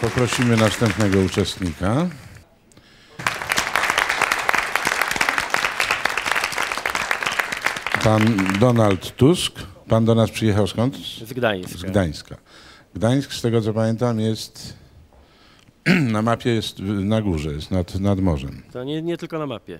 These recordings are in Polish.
Poprosimy następnego uczestnika. Pan Donald Tusk. Pan do nas przyjechał skąd? Z Gdańska. Z Gdańska. Gdańsk, z tego co pamiętam, jest na mapie, jest na górze, jest nad morzem. To nie tylko na mapie.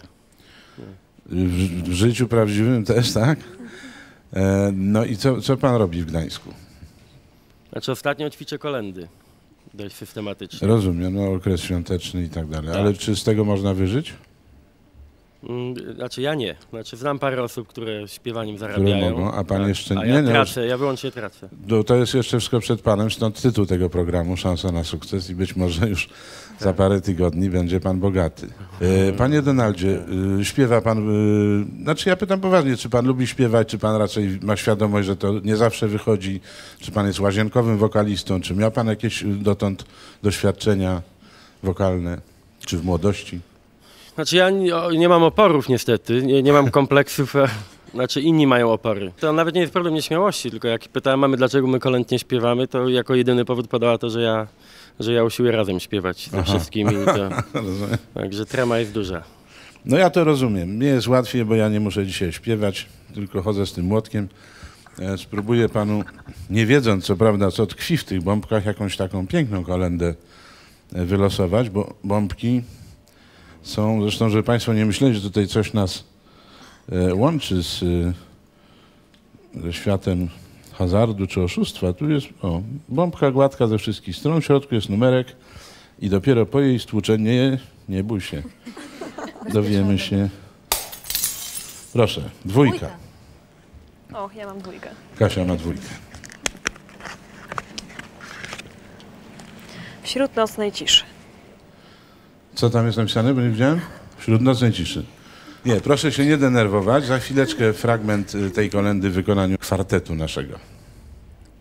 W życiu prawdziwym też, tak? No i co pan robi w Gdańsku? Znaczy ostatnio ćwiczę kolędy dość systematycznie. Rozumiem, no okres świąteczny i tak dalej. Tak. Ale czy z tego można wyżyć? Znaczy ja nie. Znaczy znam parę osób, które śpiewaniem Które zarabiają. mogą, a pan jeszcze A nie? ja No, tracę, ja wyłącznie tracę. to jest jeszcze wszystko przed panem, stąd tytuł tego programu, Szansa na sukces i być może już za parę tygodni będzie pan bogaty. Panie Donaldzie, śpiewa pan, znaczy ja pytam poważnie, czy pan lubi śpiewać, czy pan raczej ma świadomość, że to nie zawsze wychodzi, czy pan jest łazienkowym wokalistą, czy miał pan jakieś dotąd doświadczenia wokalne, czy w młodości? Znaczy ja nie mam oporów niestety, nie mam kompleksów, znaczy inni mają opory. To nawet nie jest problem nieśmiałości, tylko jak pytałem mamy, dlaczego my kolęd nie śpiewamy, to jako jedyny powód podała to, że ja usiłuję razem śpiewać ze wszystkimi. Także trema jest duża. No ja to rozumiem. Mnie jest łatwiej, bo ja nie muszę dzisiaj śpiewać, tylko chodzę z tym młotkiem. Spróbuję panu, nie wiedząc co prawda, co tkwi w tych bombkach, jakąś taką piękną kolędę wylosować, bo bombki są, zresztą, żeby państwo nie myśleli, że tutaj coś nas łączy ze światem hazardu czy oszustwa. Tu jest bombka gładka ze wszystkich stron, w środku jest numerek i dopiero po jej stłuczeniu, nie bój się, dowiemy się. Proszę, dwójka. O, ja mam dwójkę. Kasia ma dwójkę. Wśród nocnej ciszy. Co tam jest napisane, bo nie widziałem? Wśród nocnej ciszy. Nie, proszę się nie denerwować. Za chwileczkę fragment tej kolędy w wykonaniu kwartetu naszego.